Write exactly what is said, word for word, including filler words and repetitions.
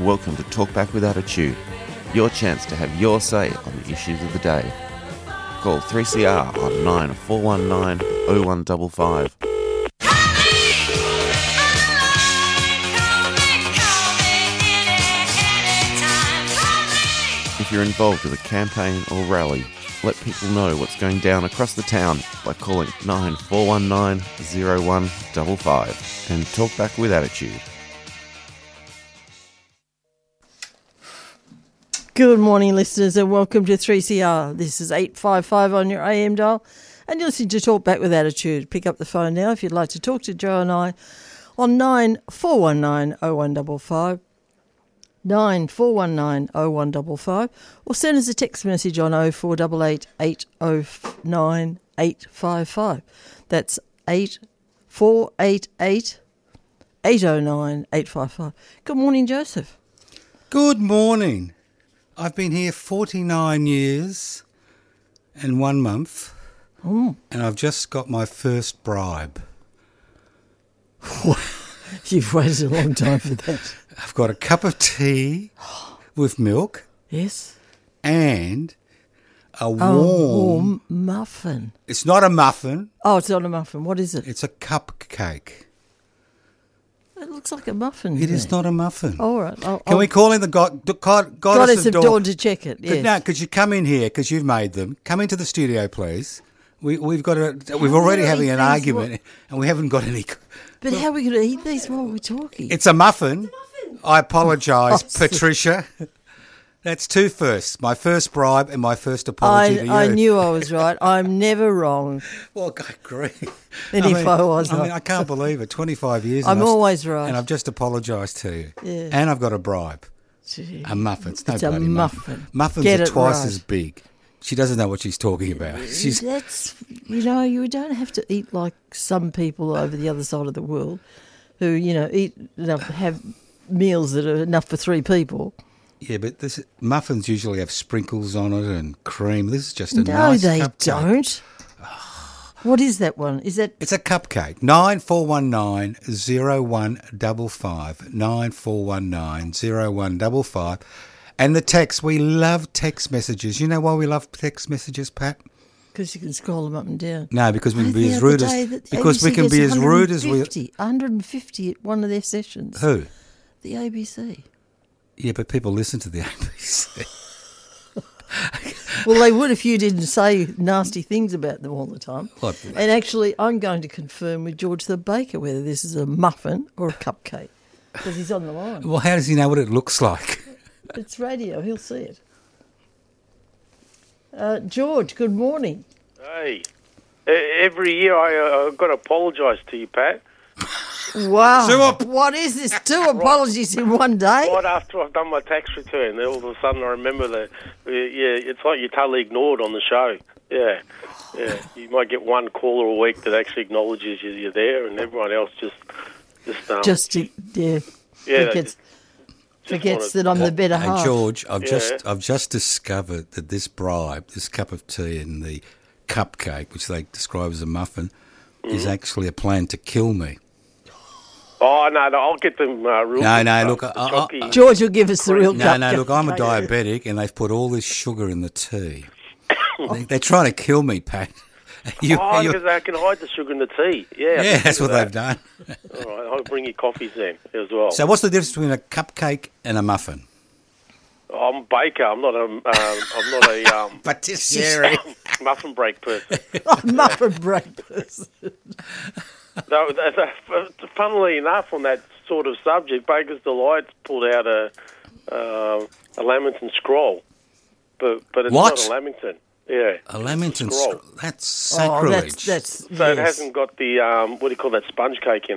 welcome to Talk Back with Attitude, your chance to have your say on the issues of the day. Call three C R on nine four one nine oh one five five. If you're involved with a campaign or rally, let people know what's going down across the town by calling nine four one nine oh one five five and talk back with attitude. Good morning, listeners, and welcome to three C R. This is eight five five on your A M dial, and you're listening to Talk Back with Attitude. Pick up the phone now if you'd like to talk to Joe and I on nine four one nine oh one five five. nine four one nine oh one five five, or send us a text message on oh four eight eight eight oh nine eight five five. That's eight four eight eight eight oh nine eight five five. Good morning, Joseph. Good morning. I've been here forty-nine years and one month, Mm. and I've just got my first bribe. You've waited a long time for that. I've got a cup of tea with milk Yes? and a warm... Oh, warm muffin. It's not a muffin, Oh, it's not a muffin. What is it? it's a cupcake. It looks like a muffin. It is not a muffin. All right. I'll, Can I'll, we call in the god, the god, goddess, Goddess of of Dawn Dawn? to check it. Could, Yes. no, could you come in here, because you've made them. Come into the studio, please. We, we've got a... We're already we having eat an these? argument, What? and we haven't got any... But how are we going to eat these while we're talking? It's a muffin. I apologise, Oh, sorry. Patricia. That's two firsts. My first bribe and my first apology I, to you. I knew I was right. I'm never wrong. Well, I agree. And I if mean, I was I not. mean, I can't believe it. twenty-five years. I'm and I've- always right. And I've just apologised to you. Yeah. And I've got a bribe. Gee. A muffin. It's no It's a bloody muffin. Muffins Get are it twice right. as big. She doesn't know what she's talking about. She's That's, you know, you don't have to eat like some people over the other side of the world who, you know, eat enough, have meals that are enough for three people. yeah, but this muffins usually have sprinkles on it and cream. This is just a No, nice they cupcake. don't. What is that one? Is that It's a cupcake. Nine four one nine zero one double five. Nine four one nine zero one double five. And the text. We love text messages. You know why we love text messages, Pat? because you can scroll them up and down? No, because we can be The as other rude day as that because we A B C can be gets as rude as we. one hundred fifty one hundred fifty at one of their sessions. Who? The A B C. Yeah, but people listen to the A B C. Well, they would if you didn't say nasty things about them all the time. What? And actually, I'm going to confirm with George the baker whether this is a muffin or a cupcake because he's on the line. Well, how does he know what it looks like? It's radio. He'll see it. Uh, George, good morning. Hey, E- every year I, uh, I've got to apologise to you, Pat. Wow. So what- What is this? Two apologies in one day? Right after I've done my tax return, all of a sudden I remember that, uh, yeah, it's like you're totally ignored on the show. Yeah, yeah. You might get one caller a week that actually acknowledges you, you're there, and everyone else just, just, um, Just to, yeah, yeah, forgets, just forgets wanted- that I'm the better Hey, half. George, I've Yeah. just I've just discovered that this bribe, this cup of tea and the cupcake, which they describe as a muffin, Mm-hmm. is actually a plan to kill me. Oh no, no, I'll get them. Uh, real No, good no, stuff, look, the I- I- chunky- I- George will give us the real No, cup. no, look, I'm a cupcake. diabetic, and they've put all this sugar in the tea. they, they're trying to kill me, Pat. You- Oh, you- because they can hide the sugar in the tea. Yeah, yeah, that's what they've done. All right, I'll bring you coffees then as well. So, what's the difference between a cupcake and a muffin? I'm a baker. I'm not a. Um, I'm not a um, Patisserie. muffin break person. Muffin breakfast. No, that, that, funnily enough, on that sort of subject, Baker's Delight pulled out a uh, a Lamington scroll, but but it's What? not a Lamington. Yeah, A Lamington Scroll. scroll. That's Oh, sacrilege. that's, that's so it yes. hasn't got the um, what do you call that sponge cake in